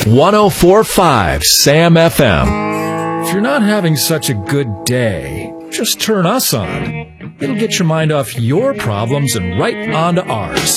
104.5 Sam FM. If you're not having such a good day, just turn us on. It'll get your mind off your problems and right onto ours.